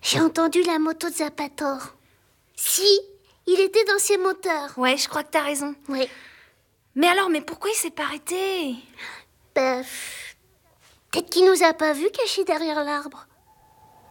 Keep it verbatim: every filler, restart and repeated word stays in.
J'ai entendu la moto de Zapator. Si, il était dans ses moteurs. Ouais, je crois que t'as raison. Oui. Mais alors, mais pourquoi il s'est pas arrêté? Ben, peut-être qu'il nous a pas vus cachés derrière l'arbre.